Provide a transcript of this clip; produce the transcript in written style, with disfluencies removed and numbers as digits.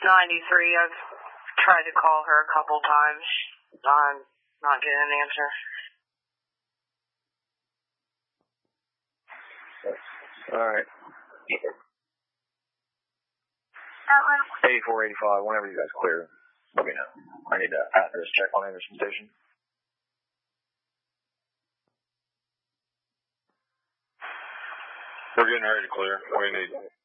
93. I've tried to call her a couple times. I'm not getting an answer. Alright. 8485, whenever you guys clear, let me know. I need to address check on Anderson Station. We're getting ready to clear. What do you need?